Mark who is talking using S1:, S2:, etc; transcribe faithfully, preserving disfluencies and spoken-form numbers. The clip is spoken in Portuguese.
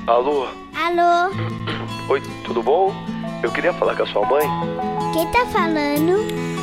S1: Alô?
S2: Alô?
S1: Oi, tudo bom? Eu queria falar com a sua mãe.
S2: Quem tá falando?